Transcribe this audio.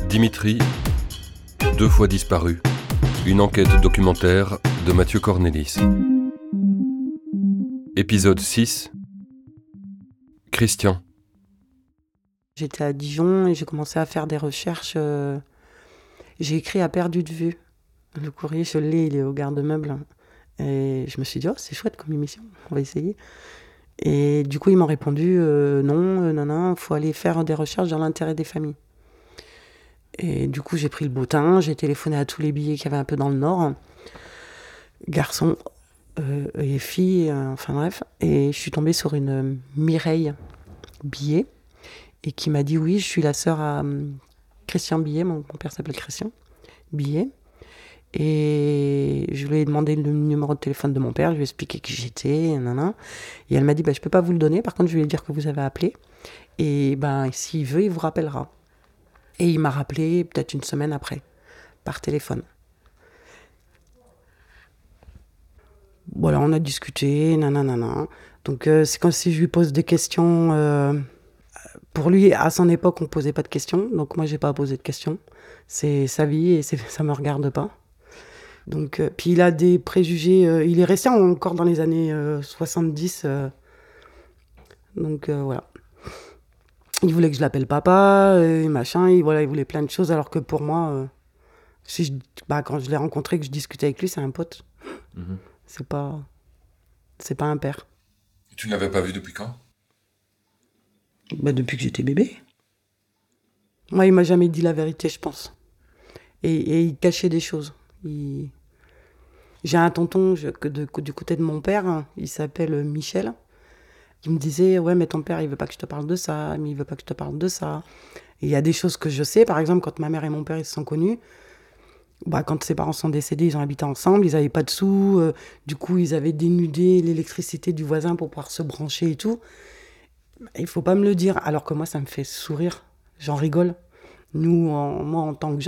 Dimitri, 2 fois disparu. Une enquête documentaire de Mathieu Cornelis. Épisode 6. Christian. J'étais à Dijon et j'ai commencé à faire des recherches. J'ai écrit à Perdu de vue. Le courrier, je l'ai, il est au garde-meuble. Et je me suis dit, oh, c'est chouette comme émission, on va essayer. Et du coup, ils m'ont répondu, non, faut aller faire des recherches dans l'intérêt des familles. Et du coup, j'ai pris le beau temps, j'ai téléphoné à tous les billets qu'il y avait un peu dans le Nord, garçons et filles, enfin bref. Et je suis tombée sur une Mireille Billet, et qui m'a dit, oui, je suis la sœur à Christian Billet, mon père s'appelle Christian Billet. Et je lui ai demandé le numéro de téléphone de mon père, je lui ai expliqué qui j'étais, nanana. Et elle m'a dit, je peux pas vous le donner, par contre je vais lui dire que vous avez appelé, et s'il veut, il vous rappellera. Et il m'a rappelé peut-être une semaine après, par téléphone. Voilà, on a discuté, nanana. Donc c'est comme si je lui pose des questions. Pour lui, à son époque, on posait pas de questions, donc moi j'ai pas posé de questions. C'est sa vie et ça me regarde pas. Donc, puis il a des préjugés, il est resté encore dans les années 70. Donc voilà. Il voulait que je l'appelle papa, et machin, il voulait plein de choses, alors que pour moi, quand je l'ai rencontré, que je discutais avec lui, c'est un pote. Mmh. C'est pas un père. Tu ne l'avais pas vu depuis quand ? Depuis que j'étais bébé. Moi, il m'a jamais dit la vérité, je pense. Et il cachait des choses. J'ai un tonton du côté de mon père, il s'appelle Michel. Il me disait, ouais, mais ton père, il veut pas que je te parle de ça, mais il veut pas que je te parle de ça. Et il y a des choses que je sais, par exemple, quand ma mère et mon père, ils se sont connus, quand ses parents sont décédés, ils ont habité ensemble, ils avaient pas de sous, du coup, ils avaient dénudé l'électricité du voisin pour pouvoir se brancher et tout. Il faut pas me le dire, alors que moi, ça me fait sourire, j'en rigole. Moi, en tant que jeune,